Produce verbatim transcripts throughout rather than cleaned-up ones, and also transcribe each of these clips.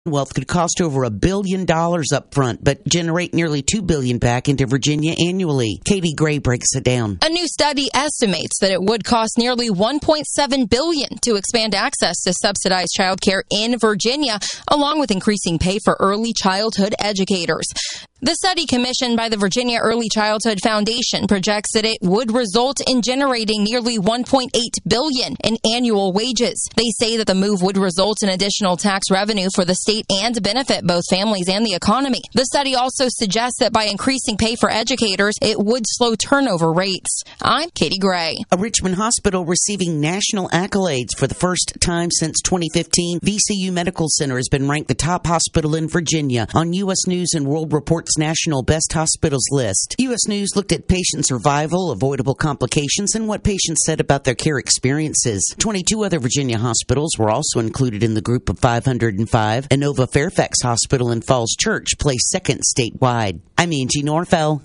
Wealth could cost over a billion dollars up front, but generate nearly two billion dollars back into Virginia annually. Katie Gray breaks it down. A new study estimates that it would cost nearly one point seven billion dollars to expand access to subsidized childcare in Virginia, along with increasing pay for early childhood educators. The study commissioned by the Virginia Early Childhood Foundation projects that it would result in generating nearly one point eight billion dollars in annual wages. They say that the move would result in additional tax revenue for the state and benefit both families and the economy. The study also suggests that by increasing pay for educators, it would slow turnover rates. I'm Katie Gray. A Richmond hospital receiving national accolades for the first time since twenty fifteen. V C U Medical Center has been ranked the top hospital in Virginia on U S News and World Report's National Best Hospitals list. U S News looked at patient survival, avoidable complications, and what patients said about their care experiences. twenty-two other Virginia hospitals were also included in the group of five hundred five. Inova Fairfax Hospital in Falls Church placed second statewide. I'm Angie Norfell.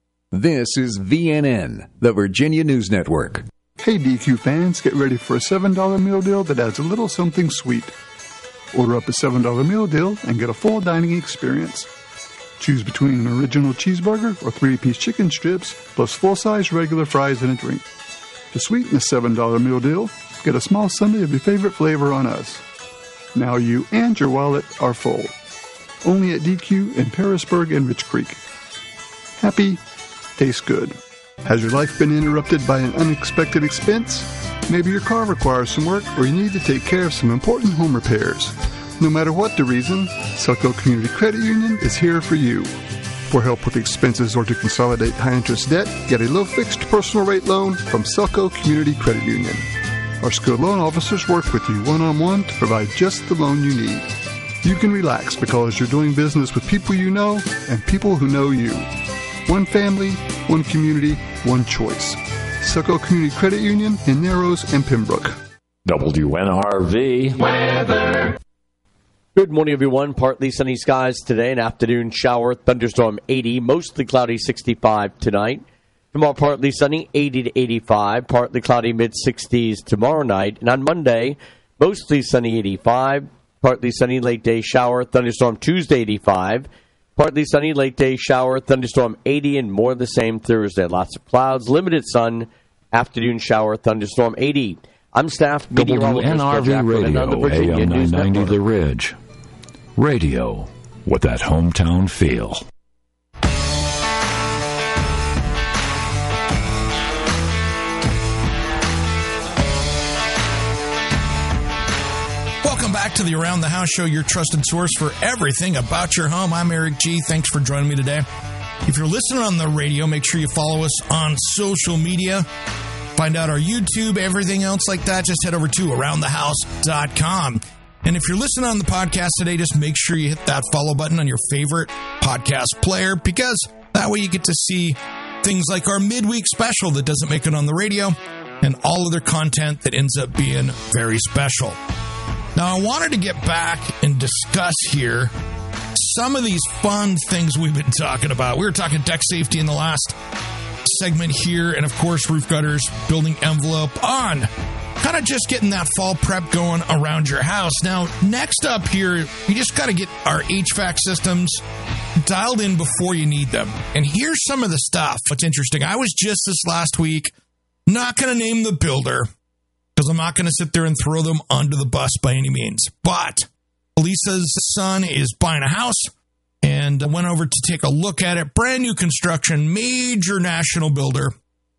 This is V N N, the Virginia News Network. Hey D Q fans, get ready for a seven dollar meal deal that adds a little something sweet. Order up a seven dollar meal deal and get a full dining experience. Choose between an original cheeseburger or three-piece chicken strips, plus full-size regular fries and a drink. To sweeten the seven dollar meal deal, get a small sundae of your favorite flavor on us. Now you and your wallet are full. Only at D Q in Parisburg and Rich Creek. Happy, tastes good. Has your life been interrupted by an unexpected expense? Maybe your car requires some work or you need to take care of some important home repairs. No matter what the reason, Selco Community Credit Union is here for you. For help with expenses or to consolidate high-interest debt, get a low-fixed personal rate loan from Selco Community Credit Union. Our skilled loan officers work with you one-on-one to provide just the loan you need. You can relax because you're doing business with people you know and people who know you. One family, one community, one choice. Selco Community Credit Union in Narrows and Pembroke. W N R V weather. Good morning, everyone. Partly sunny skies today. An afternoon shower, thunderstorm eighty, mostly cloudy sixty-five tonight. Tomorrow, partly sunny, eighty to eighty-five, partly cloudy mid-sixties tomorrow night. And on Monday, mostly sunny eighty-five, partly sunny late day shower, thunderstorm Tuesday eighty-five, partly sunny late day shower, thunderstorm eighty, and more of the same Thursday. Lots of clouds, limited sun, afternoon shower, thunderstorm eighty. I'm staff meteorologist W N R V Radio, A M nine ninety The Ridge. Radio with that hometown feel. Welcome back to the Around the House Show, your trusted source for everything about your home. I'm Eric G. Thanks for joining me today. If you're listening on the radio, make sure you follow us on social media. Find out our YouTube, everything else like that. Just head over to around the house dot com. And if you're listening on the podcast today, just make sure you hit that follow button on your favorite podcast player, because that way you get to see things like our midweek special that doesn't make it on the radio and all other content that ends up being very special. Now, I wanted to get back and discuss here some of these fun things we've been talking about. We were talking deck safety in the last segment here, and of course roof gutters, building envelope, on kind of just getting that fall prep going around your house. Now, next up here, you just got to get our H V A C systems dialed in before you need them. And here's some of the stuff. What's interesting, I was just this last week, not going to name the builder because I'm not going to sit there and throw them under the bus by any means, but Elisa's son is buying a house, and I went over to take a look at it. Brand new construction, major national builder.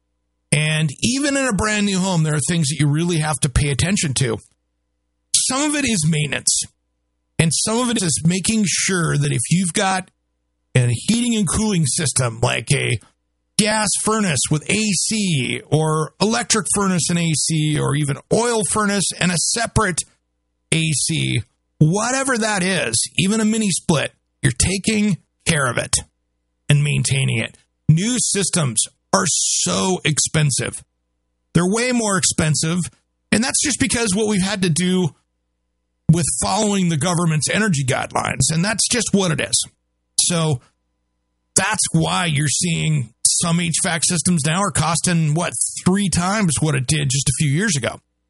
And even in a brand new home, there are things that you really have to pay attention to. Some of it is maintenance. And some of it is making sure that if you've got a heating and cooling system, like a gas furnace with A C, or electric furnace and A C, or even oil furnace and a separate A C, whatever that is, even a mini split, you're taking care of it and maintaining it. New systems are so expensive. They're way more expensive, and that's just because what we've had to do with following the government's energy guidelines, and that's just what it is. So that's why you're seeing some H V A C systems now are costing, what, three times what it did just a few years ago.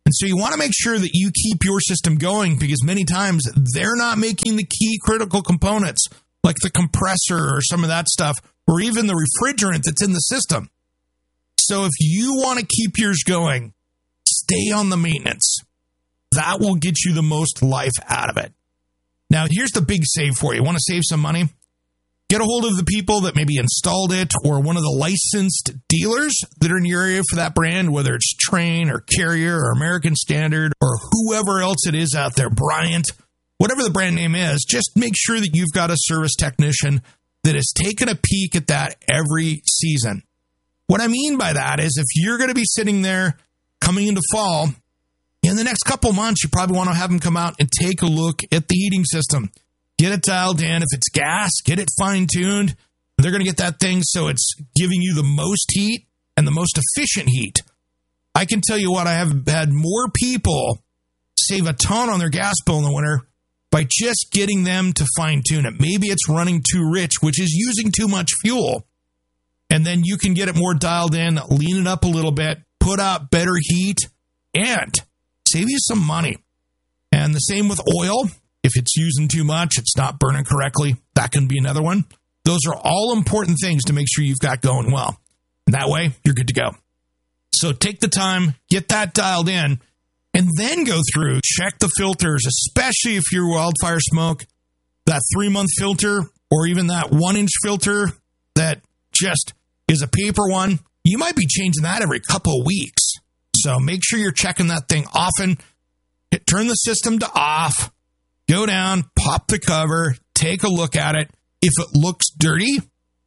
And so you want to make sure that you keep your system going, because many times they're not making the key critical components like the compressor or some of that stuff, or even the refrigerant that's in the system. So if you want to keep yours going, stay on the maintenance. That will get you the most life out of it. Now, here's the big save for you. Want to save some money? Get a hold of the people that maybe installed it, or one of the licensed dealers that are in your area for that brand, whether it's Trane or Carrier or American Standard or whoever else it is out there, Bryant, whatever the brand name is. Just make sure that you've got a service technician that has taken a peek at that every season. What I mean by that is, if you're going to be sitting there coming into fall, in the next couple months, you probably want to have them come out and take a look at the heating system. Get it dialed in. If it's gas, get it fine-tuned. They're going to get that thing so it's giving you the most heat and the most efficient heat. I can tell you what, I have had more people save a ton on their gas bill in the winter by just getting them to fine-tune it. Maybe it's running too rich, which is using too much fuel. And then you can get it more dialed in, lean it up a little bit, put out better heat, and save you some money. And the same with oil. If it's using too much, it's not burning correctly, that can be another one. Those are all important things to make sure you've got going well. And that way, you're good to go. So take the time, get that dialed in, and then go through, check the filters, especially if you're wildfire smoke, that three-month filter, or even that one-inch filter that just is a paper one. You might be changing that every couple of weeks. So make sure you're checking that thing often. Hit, turn the system to off. Go down, pop the cover, take a look at it. If it looks dirty,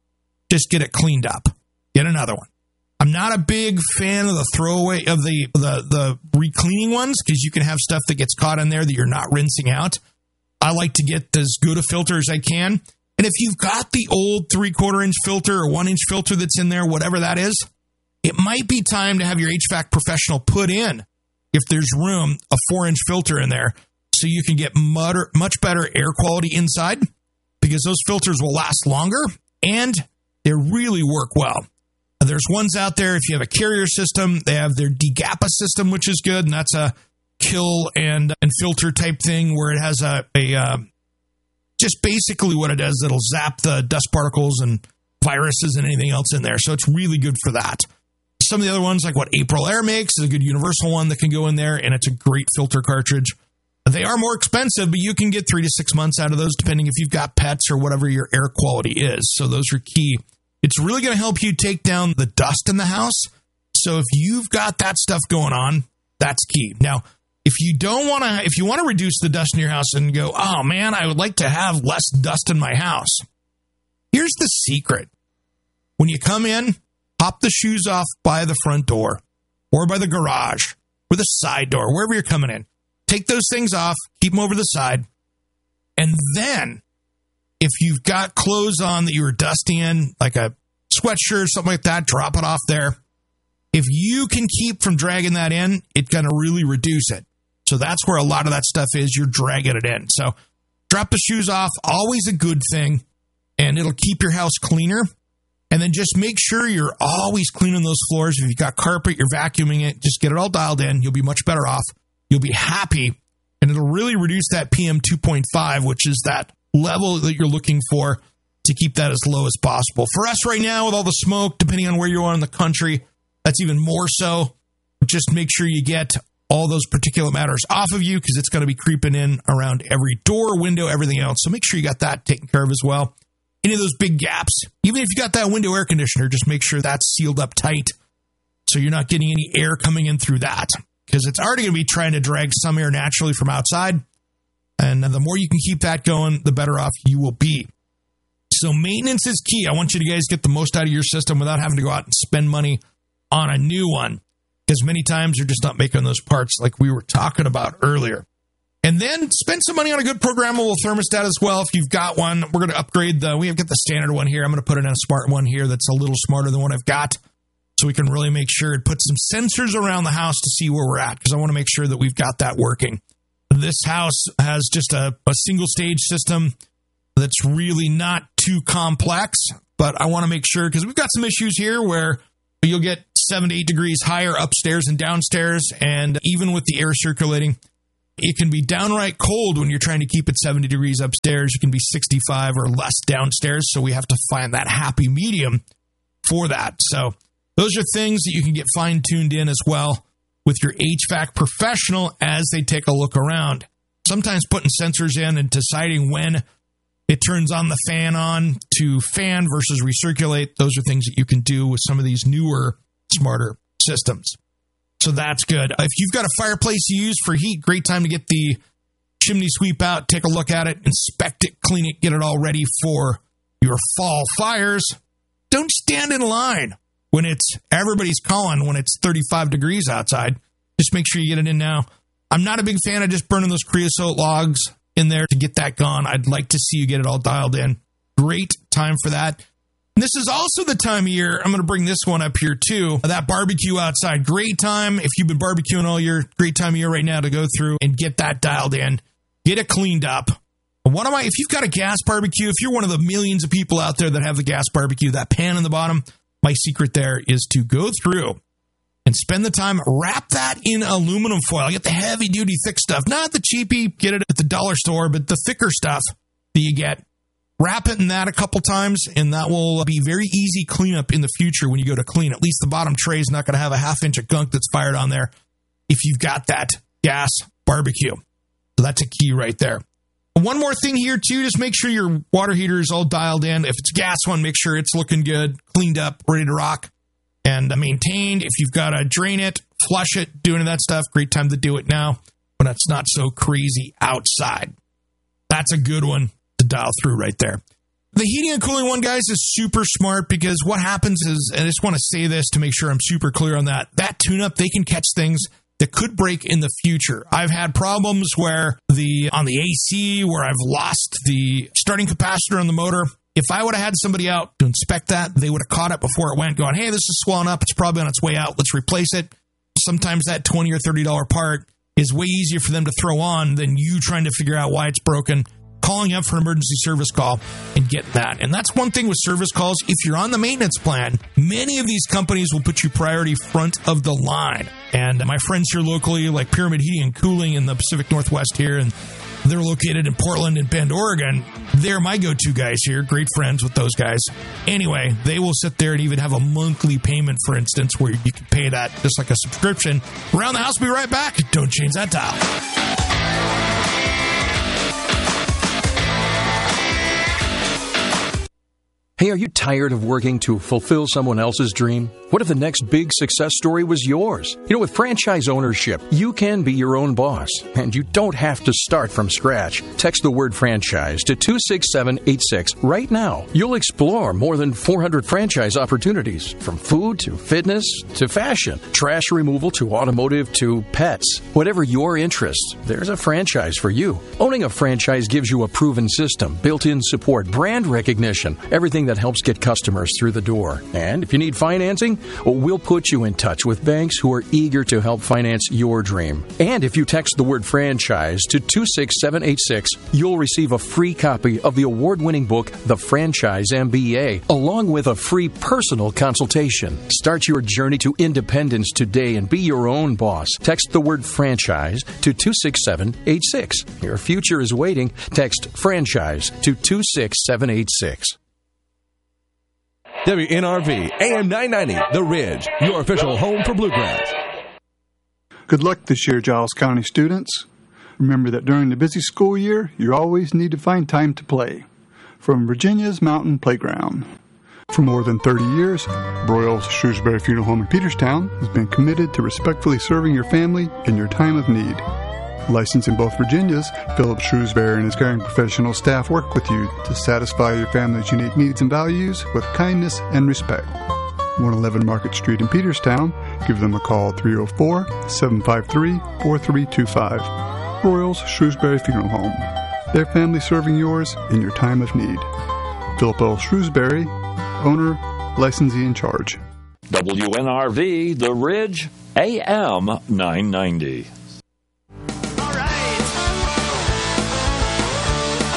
just get it cleaned up. Get another one. I'm not a big fan of the throwaway of the the, the re-cleaning ones, because you can have stuff that gets caught in there that you're not rinsing out. I like to get as good a filter as I can. And if you've got the old three-quarter inch filter or one-inch filter that's in there, whatever that is, it might be time to have your H V A C professional put in, if there's room, a four-inch filter in there, so you can get much better air quality inside, because those filters will last longer and they really work well. There's ones out there, if you have a Carrier system, they have their DeGappa system, which is good, and that's a kill and, and filter type thing where it has a, a uh, just basically what it does, it'll zap the dust particles and viruses and anything else in there. So it's really good for that. Some of the other ones, like what April Air makes, is a good universal one that can go in there, and it's a great filter cartridge. They are more expensive, but you can get three to six months out of those, depending if you've got pets or whatever your air quality is. So those are key. It's really going to help you take down the dust in the house. So if you've got that stuff going on, that's key. Now, if you don't want to, if you want to reduce the dust in your house and go, oh man, I would like to have less dust in my house. Here's the secret. When you come in, pop the shoes off by the front door or by the garage or the side door, wherever you're coming in. Take those things off, keep them over the side, and then if you've got clothes on that you were dusty in, like a sweatshirt or something like that, drop it off there. If you can keep from dragging that in, it's going to really reduce it. So that's where a lot of that stuff is, you're dragging it in. So drop the shoes off, always a good thing, and it'll keep your house cleaner. And then just make sure you're always cleaning those floors. If you've got carpet, you're vacuuming it, just get it all dialed in. You'll be much better off. You'll be happy, and it'll really reduce that P M two point five, which is that level that you're looking for to keep that as low as possible. For us right now, with all the smoke, depending on where you are in the country, that's even more so. Just make sure you get all those particulate matters off of you, because it's going to be creeping in around every door, window, everything else. So make sure you got that taken care of as well. Any of those big gaps, even if you got that window air conditioner, just make sure that's sealed up tight so you're not getting any air coming in through that, because it's already going to be trying to drag some air naturally from outside. And the more you can keep that going, the better off you will be. So maintenance is key. I want you to guys get the most out of your system without having to go out and spend money on a new one, because many times you're just not making those parts like we were talking about earlier. And then spend some money on a good programmable thermostat as well. If you've got one, we're going to upgrade the, we have got the standard one here. I'm going to put it in a smart one here that's a little smarter than what I've got, so we can really make sure it puts some sensors around the house to see where we're at, because I want to make sure that we've got that working. This house has just a, a single stage system that's really not too complex, but I want to make sure, because we've got some issues here where you'll get seven to eight degrees higher upstairs and downstairs. And even with the air circulating, it can be downright cold when you're trying to keep it seventy degrees upstairs. It can be sixty-five or less downstairs. So we have to find that happy medium for that. So those are things that you can get fine-tuned in as well with your H V A C professional as they take a look around. Sometimes putting sensors in and deciding when it turns on the fan on to fan versus recirculate, those are things that you can do with some of these newer, smarter systems. So that's good. If you've got a fireplace you use for heat, great time to get the chimney sweep out, take a look at it, inspect it, clean it, get it all ready for your fall fires. Don't stand in line when it's everybody's calling when it's thirty-five degrees outside. Just make sure you get it in now. I'm not a big fan of just burning those creosote logs in there to get that gone. I'd like to see you get it all dialed in. Great time for that. And this is also the time of year, I'm going to bring this one up here too, that barbecue outside. Great time if you've been barbecuing all year. Great time of year right now to go through and get that dialed in. Get it cleaned up. One of my, if you've got a gas barbecue, if you're one of the millions of people out there that have the gas barbecue, that pan in the bottom, my secret there is to go through and spend the time, wrap that in aluminum foil. Get the heavy-duty thick stuff, not the cheapy, get it at the dollar store, but the thicker stuff that you get. Wrap it in that a couple times, and that will be very easy cleanup in the future when you go to clean. At least the bottom tray is not going to have a half inch of gunk that's fired on there if you've got that gas barbecue. So that's a key right there. One more thing here, too, just make sure your water heater is all dialed in. If it's a gas one, make sure it's looking good, cleaned up, ready to rock, and maintained. If you've got to drain it, flush it, doing that stuff, great time to do it now when it's not so crazy outside. That's a good one to dial through right there. The heating and cooling one, guys, is super smart because what happens is, and I just want to say this to make sure I'm super clear on that, that tune-up, they can catch things that could break in the future. I've had problems where the on the A C, where I've lost the starting capacitor on the motor. If I would have had somebody out to inspect that, they would have caught it before it went, going, hey, this is swelling up. It's probably on its way out. Let's replace it. Sometimes that twenty dollars or thirty dollars part is way easier for them to throw on than you trying to figure out why it's broken, calling up for an emergency service call and getting that. And that's one thing with service calls. If you're on the maintenance plan, many of these companies will put you priority front of the line. And my friends here locally, like Pyramid Heating and Cooling in the Pacific Northwest here, and they're located in Portland and Bend, Oregon. They're my go-to guys here. Great friends with those guys. Anyway, they will sit there and even have a monthly payment, for instance, where you can pay that just like a subscription. Around the House, be right back. Don't change that dial. Hey, are you tired of working to fulfill someone else's dream? What if the next big success story was yours? You know, with franchise ownership, you can be your own boss, and you don't have to start from scratch. Text the word franchise to two six seven eight six right now. You'll explore more than four hundred franchise opportunities, from food to fitness to fashion, trash removal to automotive to pets. Whatever your interests, there's a franchise for you. Owning a franchise gives you a proven system, built-in support, brand recognition, everything that helps get customers through the door. And if you need financing, well, we'll put you in touch with banks who are eager to help finance your dream. And if you text the word franchise to two six seven eight six, you'll receive a free copy of the award-winning book, The Franchise M B A, along with a free personal consultation. Start your journey to independence today and be your own boss. Text the word franchise to two six seven eight six. Your future is waiting. Text franchise to two six seven eight six. W N R V, A M nine ninety, The Ridge, your official home for bluegrass. Good luck this year, Giles County students. Remember that during the busy school year, you always need to find time to play. From Virginia's Mountain Playground. For more than thirty years, Broyles Shrewsbury Funeral Home in Peterstown has been committed to respectfully serving your family in your time of need. Licensed in both Virginias, Philip Shrewsbury and his caring professional staff work with you to satisfy your family's unique needs and values with kindness and respect. one eleven Market Street in Peterstown. Give them a call at three oh four, seven five three, four three two five. Broyles Shrewsbury Funeral Home. Their family serving yours in your time of need. Philip L. Shrewsbury, owner, licensee in charge. W N R V, The Ridge, A M nine ninety.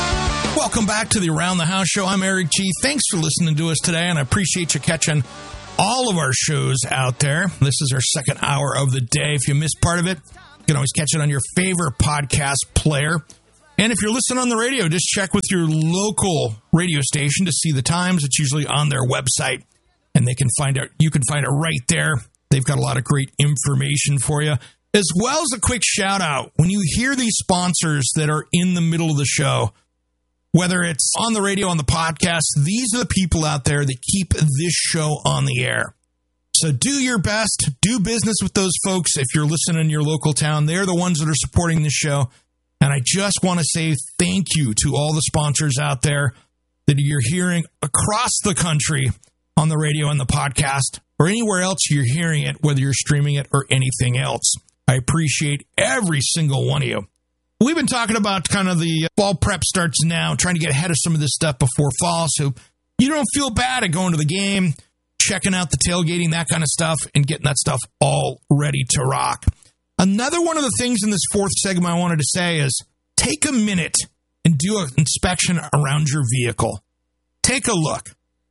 Welcome back to the Around the House Show. I'm Eric G. Thanks for listening to us today, and I appreciate you catching all of our shows out there. This is our second hour of the day. If you missed part of it, you can always catch it on your favorite podcast player. And if you're listening on the radio, just check with your local radio station to see the times. It's usually on their website, and they can find out. You can find it right there. They've got a lot of great information for you, as well as a quick shout out. When you hear these sponsors that are in the middle of the show, whether it's on the radio, on the podcast, these are the people out there that keep this show on the air. So do your best. Do business with those folks if you're listening in your local town. They're the ones that are supporting this show. And I just want to say thank you to all the sponsors out there that you're hearing across the country on the radio and the podcast, or anywhere else you're hearing it, whether you're streaming it or anything else. I appreciate every single one of you. We've been talking about kind of the fall prep starts now, trying to get ahead of some of this stuff before fall, so you don't feel bad at going to the game, checking out the tailgating, that kind of stuff, and getting that stuff all ready to rock. Another one of the things in this fourth segment I wanted to say is take a minute and do an inspection around your vehicle. Take a look.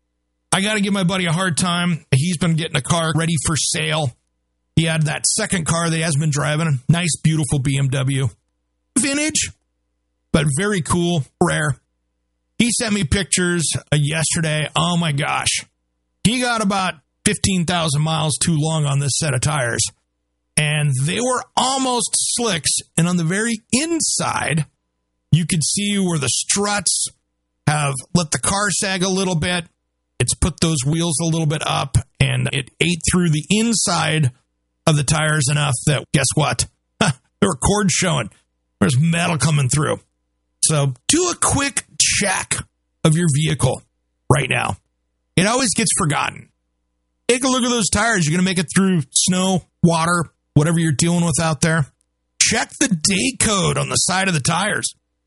I got to give my buddy a hard time. He's been getting a car ready for sale. He had that second car that he has been driving, a nice, beautiful B M W. Vintage, but very cool, rare. He sent me pictures uh, yesterday. Oh, my gosh. He got about fifteen thousand miles too long on this set of tires. And they were almost slicks. And on the very inside, you could see where the struts have let the car sag a little bit. It's put those wheels a little bit up, and it ate through the inside of the tires enough that, guess what? There were cords showing. There's metal coming through. So do a quick check of your vehicle right now. It always gets forgotten. Take a look at those tires. You're going to make it through snow, water, whatever you're dealing with out there. Check the date code on the side of the tires.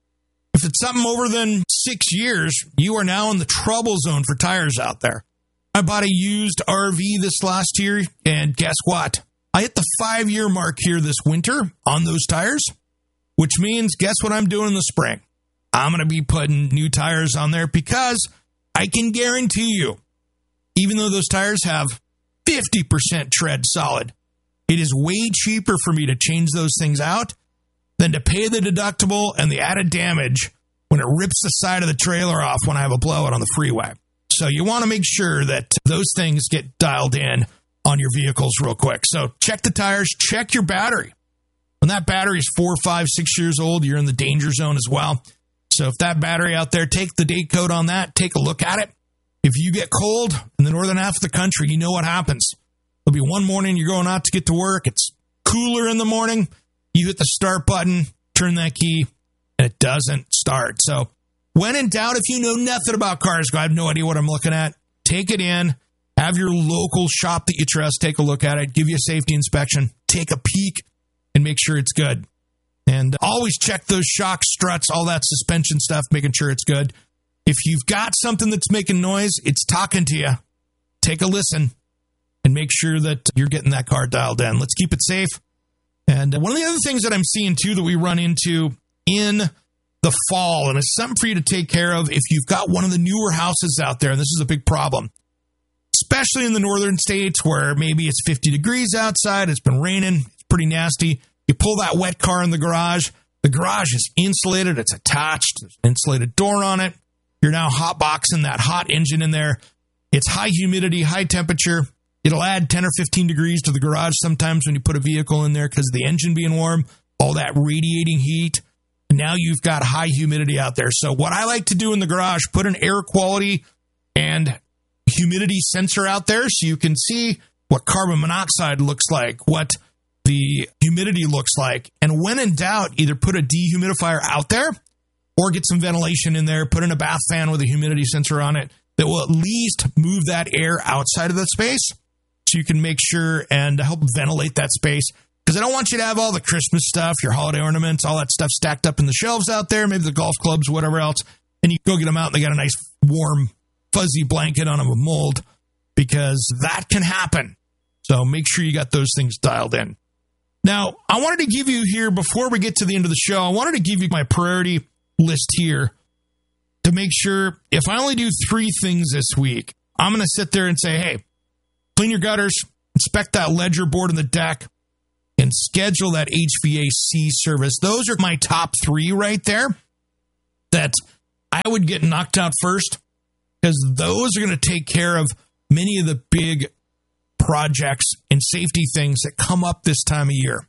If it's something over than six years, you are now in the trouble zone for tires out there. I bought a used R V this last year, and guess what? I hit the five-year mark here this winter on those tires, which means guess what I'm doing in the spring? I'm going to be putting new tires on there because I can guarantee you, even though those tires have fifty percent tread solid, it is way cheaper for me to change those things out than to pay the deductible and the added damage when it rips the side of the trailer off when I have a blowout on the freeway. So you want to make sure that those things get dialed in on your vehicles real quick. So check the tires, check your battery. When that battery is four, five, six years old, you're in the danger zone as well. So if that battery out there, take the date code on that, take a look at it. If you get cold in the northern half of the country, you know what happens. There'll be one morning you're going out to get to work. It's cooler in the morning. You hit the start button, turn that key, and it doesn't start. So when in doubt, if you know nothing about cars, go, I have no idea what I'm looking at, take it in, have your local shop that you trust take a look at it, give you a safety inspection, take a peek, and make sure it's good. And always check those shock struts, all that suspension stuff, making sure it's good. If you've got something that's making noise, it's talking to you. Take a listen and make sure that you're getting that car dialed in. Let's keep it safe. And one of the other things that I'm seeing, too, that we run into in the fall, and it's something for you to take care of if you've got one of the newer houses out there, and this is a big problem, especially in the northern states where maybe it's fifty degrees outside, it's been raining, it's pretty nasty. You pull that wet car in the garage, the garage is insulated, it's attached, there's an insulated door on it. You're now hotboxing that hot engine in there. It's high humidity, high temperature. It'll add ten or fifteen degrees to the garage sometimes when you put a vehicle in there because of the engine being warm, all that radiating heat. And now you've got high humidity out there. So what I like to do in the garage, put an air quality and humidity sensor out there so you can see what carbon monoxide looks like, what the humidity looks like. And when in doubt, either put a dehumidifier out there or get some ventilation in there, put in a bath fan with a humidity sensor on it that will at least move that air outside of the space so you can make sure and help ventilate that space. Because I don't want you to have all the Christmas stuff, your holiday ornaments, all that stuff stacked up in the shelves out there, maybe the golf clubs, whatever else, and you go get them out and they got a nice warm, fuzzy blanket on them with mold, because that can happen. So make sure you got those things dialed in. Now, I wanted to give you here, before we get to the end of the show, I wanted to give you my priority list here to make sure if I only do three things this week, I'm going to sit there and say, hey, Clean your gutters, inspect that ledger board in the deck, and schedule that H V A C service. Those are my top three right there that I would get knocked out first, because those are going to take care of many of the big projects and safety things that come up this time of year.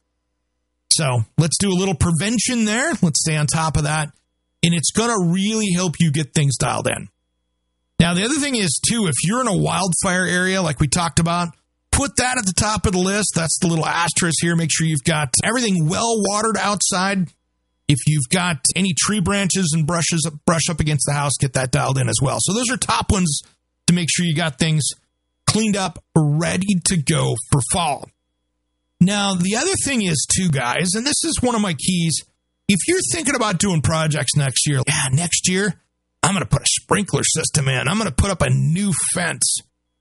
So let's do a little prevention there. Let's stay on top of that. And it's going to really help you get things dialed in. Now, the other thing is, too, if you're in a wildfire area like we talked about, put that at the top of the list. That's the little asterisk here. Make sure you've got everything well watered outside. If you've got any tree branches and brushes brush up against the house, get that dialed in as well. So those are top ones to make sure you got things cleaned up, ready to go for fall. Now, the other thing is, too, guys, and this is one of my keys, if you're thinking about doing projects next year, yeah, next year, I'm going to put a sprinkler system in. I'm going to put up a new fence.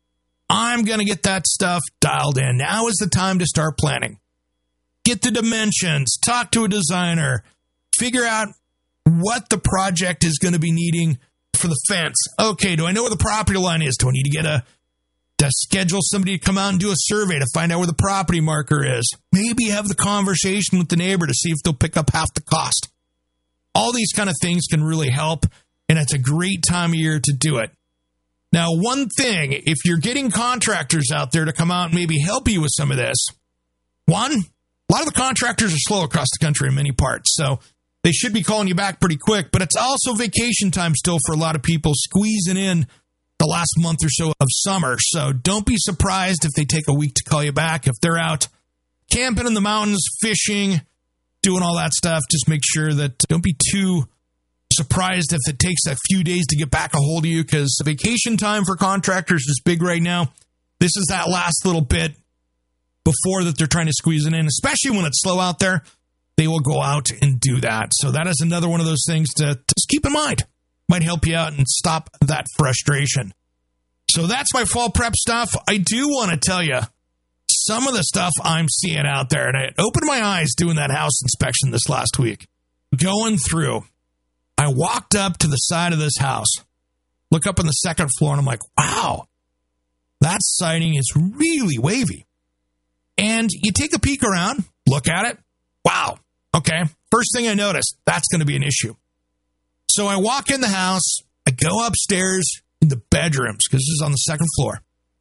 I'm going to get that stuff dialed in. Now is the time to start planning. Get the dimensions, talk to a designer, figure out what the project is going to be needing for the fence. Okay, do I know where the property line is? Do I need to get a to schedule somebody to come out and do a survey to find out where the property marker is? Maybe have the conversation with the neighbor to see if they'll pick up half the cost. All these kind of things can really help, and it's a great time of year to do it. Now, one thing, if you're getting contractors out there to come out and maybe help you with some of this, one, a lot of the contractors are slow across the country in many parts, so they should be calling you back pretty quick, but it's also vacation time still for a lot of people, squeezing in the last month or so of summer. So don't be surprised if they take a week to call you back. If they're out camping in the mountains, fishing, doing all that stuff, just make sure that don't be too surprised if it takes a few days to get back a hold of you, because vacation time for contractors is big right now. This is that last little bit before that they're trying to squeeze it in, especially when it's slow out there. They will go out and do that. So that is another one of those things to, to just keep in mind. Might help you out and stop that frustration. So that's my fall prep stuff. I do want to tell you some of the stuff I'm seeing out there. And I opened my eyes doing that house inspection this last week. Going through, I walked up to the side of this house, look up on the second floor, and I'm like, wow, that siding is really wavy. And you take a peek around, look at it. Wow. Okay. First thing I noticed, that's going to be an issue. So I walk in the house, I go upstairs in the bedrooms, because this is on the second floor.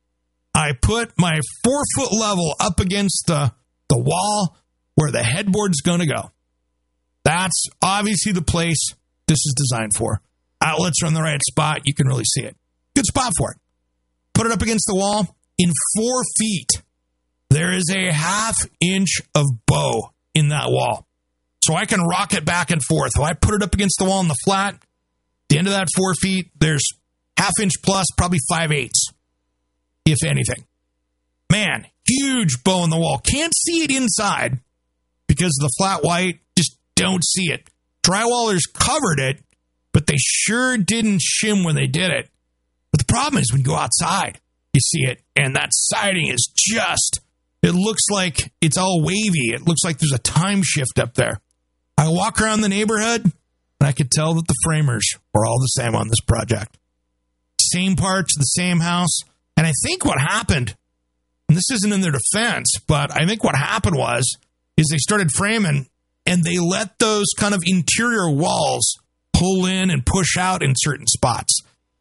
I put my four-foot level up against the, the wall where the headboard's going to go. That's obviously the place this is designed for. Outlets are in the right spot. You can really see it. Good spot for it. Put it up against the wall. In four feet, there is a half inch of bow in that wall. So I can rock it back and forth. If I put it up against the wall in the flat, the end of that four feet, there's half inch plus, probably five eighths, if anything. Man, huge bow in the wall. Can't see it inside because of the flat white. Just don't see it. Drywallers covered it, but they sure didn't shim when they did it. But the problem is when you go outside, you see it, and that siding is just, it looks like it's all wavy. It looks like there's a time shift up there. I walk around the neighborhood, and I could tell that the framers were all the same on this project. Same parts, the same house. And I think what happened, and this isn't in their defense, but I think what happened was, is they started framing, and they let those kind of interior walls pull in and push out in certain spots.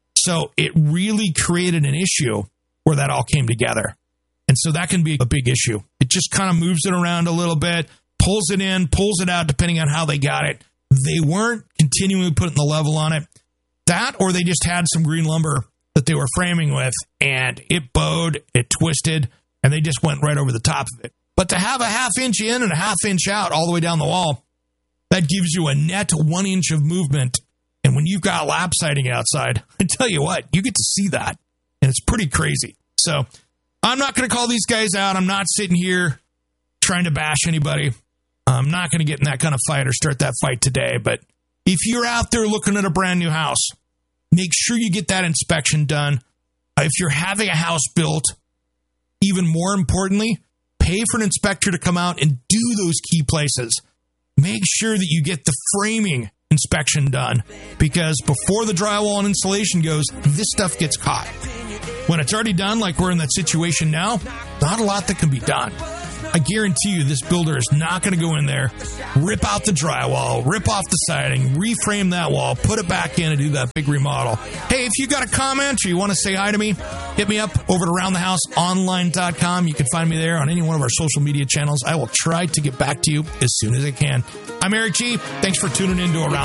So it really created an issue where that all came together. And so that can be a big issue. It just kind of moves it around a little bit, pulls it in, pulls it out, depending on how they got it. They weren't continually putting the level on it. That, or they just had some green lumber that they were framing with, and it bowed, it twisted, and they just went right over the top of it. But to have a half inch in and a half inch out all the way down the wall, that gives you a net one inch of movement. And when you've got lap siding outside, I tell you what, you get to see that, and it's pretty crazy. So I'm not going to call these guys out. I'm not sitting here trying to bash anybody. I'm not going to get in that kind of fight or start that fight today. But if you're out there looking at a brand new house, make sure you get that inspection done. If you're having a house built, even more importantly, pay for an inspector to come out and do those key places. Make sure that you get the framing inspection done, because before the drywall and insulation goes, this stuff gets caught. When it's already done, like we're in that situation now, not a lot that can be done. I guarantee you this builder is not going to go in there, rip out the drywall, rip off the siding, reframe that wall, put it back in and do that big remodel. Hey, if you got a comment or you want to say hi to me, hit me up over at around the house online dot com. You can find me there on any one of our social media channels. I will try to get back to you as soon as I can. I'm Eric G. Thanks for tuning in to Around